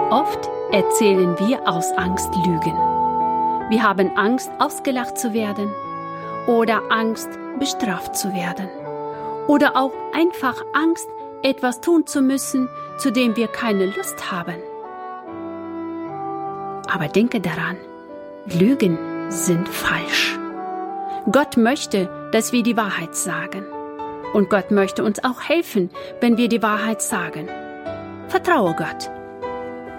Oft erzählen wir aus Angst Lügen. Wir haben Angst, ausgelacht zu werden oder Angst, bestraft zu werden oder auch einfach Angst, etwas tun zu müssen, zu dem wir keine Lust haben. Aber denke daran, Lügen sind falsch. Gott möchte, dass wir die Wahrheit sagen. Und Gott möchte uns auch helfen, wenn wir die Wahrheit sagen. Vertraue Gott